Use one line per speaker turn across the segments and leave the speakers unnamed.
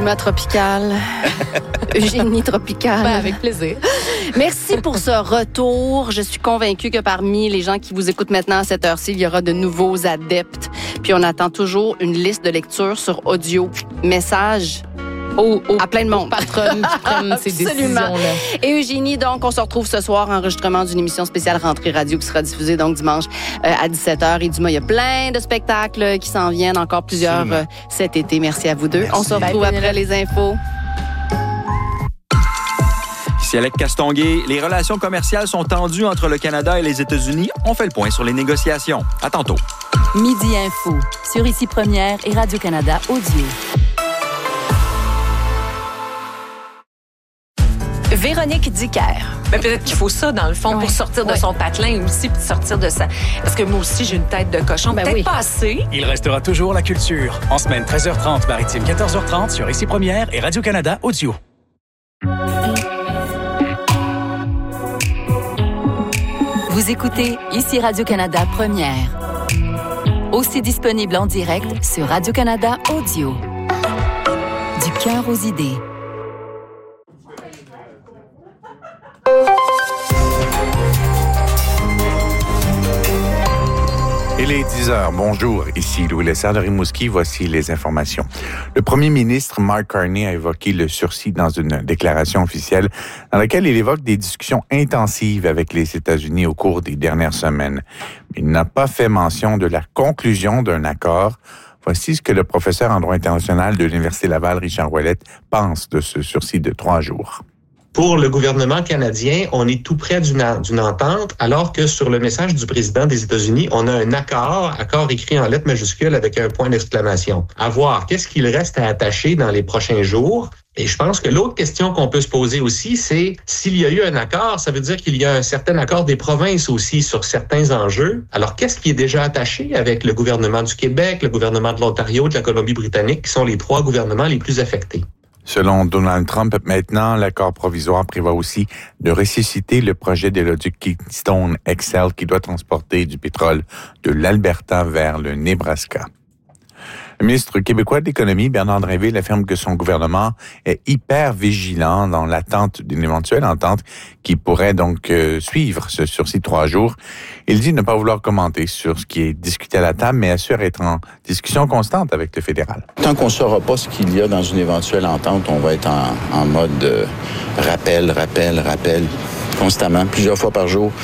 climat tropical. Eugénie tropicale.
Ben, avec plaisir.
Merci pour ce retour. Je suis convaincue que parmi les gens qui vous écoutent maintenant à cette heure-ci, il y aura de nouveaux adeptes. Puis on attend toujours une liste de lecture sur audio. Message à plein de monde.
Patronnes qui prennent ces décisions-là.
Et Eugénie, donc, on se retrouve ce soir, enregistrement d'une émission spéciale Rentrée Radio qui sera diffusée donc dimanche à 17h. Et il y a plein de spectacles qui s'en viennent, encore plusieurs cet été. Merci à vous deux.
Merci.
On se retrouve après les infos.
Ici Alec Castonguay. Les relations commerciales sont tendues entre le Canada et les États-Unis. On fait le point sur les négociations. À tantôt.
Midi Info, sur Ici Première et Radio-Canada Audio.
Véronique Dicker.
Ben, peut-être qu'il faut ça, dans le fond, pour sortir de son patelin aussi, puis sortir de ça. Parce que moi aussi, j'ai une tête de cochon. Peut-être pas assez.
Il restera toujours la culture. En semaine, 13h30, maritime, 14h30, sur Ici Première et Radio-Canada Audio.
Vous écoutez Ici Radio-Canada Première. Aussi disponible en direct sur Radio-Canada Audio. Du cœur aux idées.
Il est 10h. Bonjour, ici Louis Lessard de Rimouski. Voici les informations. Le premier ministre Mark Carney a évoqué le sursis dans une déclaration officielle dans laquelle il évoque des discussions intensives avec les États-Unis au cours des dernières semaines. Mais il n'a pas fait mention de la conclusion d'un accord. Voici ce que le professeur en droit international de l'Université Laval, Richard Ouellette, pense de ce sursis de 3 jours.
Pour le gouvernement canadien, on est tout près d'une entente, alors que sur le message du président des États-Unis, on a un accord écrit en lettres majuscules avec un point d'exclamation. À voir, qu'est-ce qu'il reste à attacher dans les prochains jours? Et je pense que l'autre question qu'on peut se poser aussi, c'est s'il y a eu un accord, ça veut dire qu'il y a un certain accord des provinces aussi sur certains enjeux. Alors, qu'est-ce qui est déjà attaché avec le gouvernement du Québec, le gouvernement de l'Ontario, de la Colombie-Britannique, qui sont les 3 gouvernements les plus affectés?
Selon Donald Trump, maintenant, l'accord provisoire prévoit aussi de ressusciter le projet de l'oduc Keystone XL qui doit transporter du pétrole de l'Alberta vers le Nebraska. Le ministre québécois de l'Économie, Bernard Drinville, affirme que son gouvernement est hyper vigilant dans l'attente d'une éventuelle entente qui pourrait donc suivre ce sursis de 3 jours. Il dit ne pas vouloir commenter sur ce qui est discuté à la table, mais assure être en discussion constante avec le fédéral.
Tant qu'on ne saura pas ce qu'il y a dans une éventuelle entente, on va être en mode rappel, constamment, plusieurs fois par jour.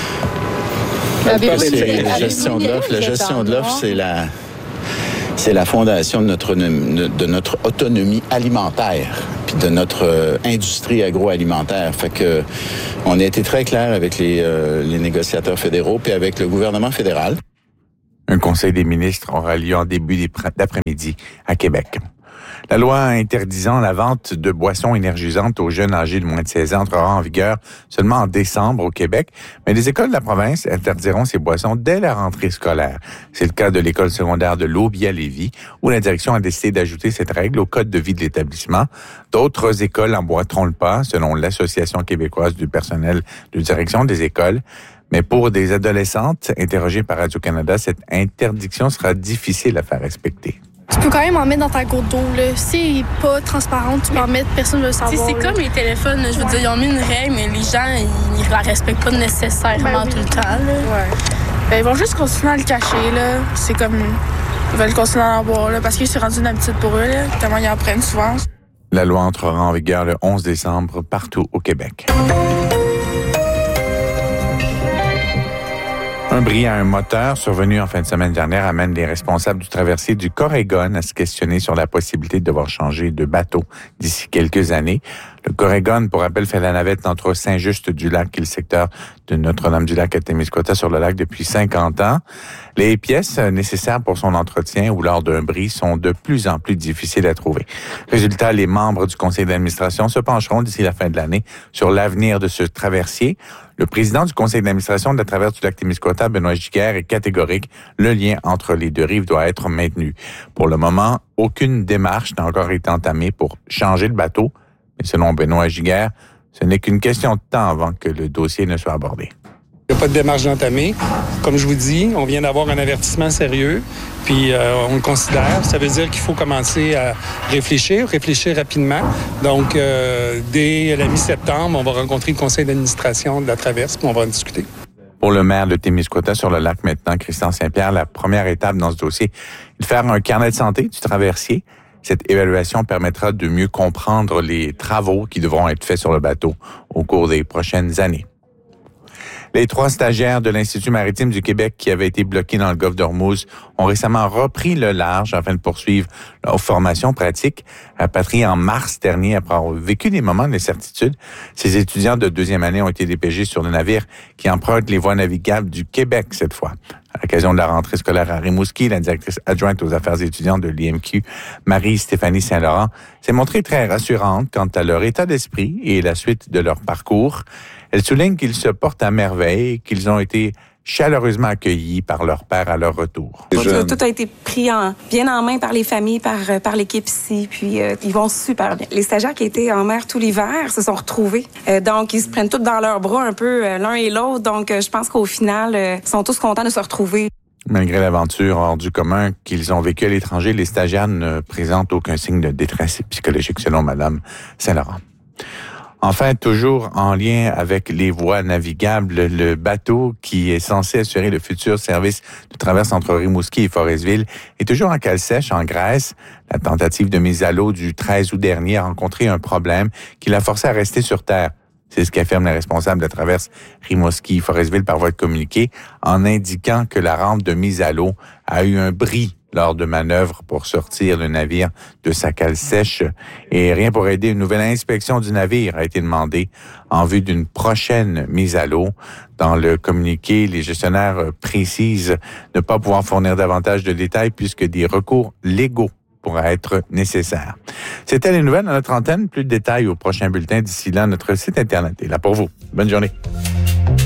La gestion de l'offre, c'est la fondation de notre autonomie alimentaire, puis de notre industrie agroalimentaire. Fait que on a été très clair avec les négociateurs fédéraux, puis avec le gouvernement fédéral.
Un conseil des ministres aura lieu en début d'après-midi à Québec. La loi interdisant la vente de boissons énergisantes aux jeunes âgés de moins de 16 ans entrera en vigueur seulement en décembre au Québec, mais les écoles de la province interdiront ces boissons dès la rentrée scolaire. C'est le cas de l'école secondaire de l'Aubie à Lévis, où la direction a décidé d'ajouter cette règle au code de vie de l'établissement. D'autres écoles emboîteront le pas, selon l'Association québécoise du personnel de direction des écoles. Mais pour des adolescentes interrogées par Radio-Canada, cette interdiction sera difficile à faire respecter.
Tu peux quand même en mettre dans ta gourde d'eau. Si c'est pas transparent, tu peux en mettre, personne ne veut le savoir. C'est comme les téléphones. Je veux dire, ils ont mis une règle, mais les gens, ils la respectent pas nécessairement tout le temps. Ils vont juste continuer à le cacher. Là. C'est comme... Ils veulent continuer à en boire parce que c'est rendu une habitude pour eux. Là, tellement ils en prennent souvent.
La loi entrera en vigueur le 11 décembre partout au Québec. Un bris à un moteur survenu en fin de semaine dernière amène les responsables du traversier du Corégon à se questionner sur la possibilité de devoir changer de bateau d'ici quelques années. Le Corégon, pour rappel, fait la navette entre Saint-Just-du-Lac et le secteur de Notre-Dame-du-Lac à Témiscouata sur le lac depuis 50 ans. Les pièces nécessaires pour son entretien ou lors d'un bris sont de plus en plus difficiles à trouver. Résultat, les membres du conseil d'administration se pencheront d'ici la fin de l'année sur l'avenir de ce traversier. Le président du conseil d'administration de la traverse du lac Témiscouata, Benoît Giguère, est catégorique. Le lien entre les deux rives doit être maintenu. Pour le moment, aucune démarche n'a encore été entamée pour changer le bateau. Mais selon Benoît Giguère, ce n'est qu'une question de temps avant que le dossier ne soit abordé.
Il n'y a pas de démarche d'entamer. Comme je vous dis, on vient d'avoir un avertissement sérieux, puis on le considère. Ça veut dire qu'il faut commencer à réfléchir rapidement. Donc, dès la mi-septembre, on va rencontrer le conseil d'administration de la traverse, puis on va en discuter.
Pour le maire de Témiscouata sur le lac maintenant, Christian Saint-Pierre, la première étape dans ce dossier est de faire un carnet de santé du traversier. Cette évaluation permettra de mieux comprendre les travaux qui devront être faits sur le bateau au cours des prochaines années. Les 3 stagiaires de l'Institut maritime du Québec qui avaient été bloqués dans le golfe d'Ormuz ont récemment repris le large afin de poursuivre leur formation pratique. Rapatriés en mars dernier après avoir vécu des moments d'incertitude, ces étudiants de 2e année ont été dépêchés sur le navire qui emprunte les voies navigables du Québec cette fois. À l'occasion de la rentrée scolaire à Rimouski, la directrice adjointe aux affaires étudiantes de l'IMQ, Marie-Stéphanie Saint-Laurent, s'est montrée très rassurante quant à leur état d'esprit et la suite de leur parcours. Elle souligne qu'ils se portent à merveille, qu'ils ont été chaleureusement accueillis par leur père à leur retour.
Tout a été pris bien en main par les familles, par l'équipe ici, puis ils vont super bien. Les stagiaires qui étaient en mer tout l'hiver se sont retrouvés. Donc, ils se prennent tous dans leurs bras un peu l'un et l'autre. Donc, je pense qu'au final, ils sont tous contents de se retrouver.
Malgré l'aventure hors du commun qu'ils ont vécue à l'étranger, les stagiaires ne présentent aucun signe de détresse psychologique, selon Mme Saint-Laurent. Enfin, toujours en lien avec les voies navigables, le bateau qui est censé assurer le futur service de traverse entre Rimouski et Forestville est toujours en cale sèche en Grèce. La tentative de mise à l'eau du 13 août dernier a rencontré un problème qui l'a forcé à rester sur terre. C'est ce qu'affirme le responsable de la traverse Rimouski-Forestville par voie de communiqué en indiquant que la rampe de mise à l'eau a eu un bris lors de manœuvres pour sortir le navire de sa cale sèche. Et rien pour aider, une nouvelle inspection du navire a été demandée en vue d'une prochaine mise à l'eau. Dans le communiqué, les gestionnaires précisent ne pas pouvoir fournir davantage de détails puisque des recours légaux pourraient être nécessaires. C'était les nouvelles à notre antenne. Plus de détails au prochain bulletin. D'ici là, notre site Internet est là pour vous. Bonne journée.